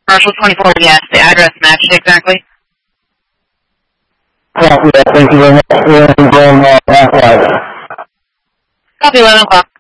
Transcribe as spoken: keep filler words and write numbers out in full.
Commercial twenty-four, yes. The address matched exactly. Copy that. Thank you very much. And um, uh, Copy eleven o'clock.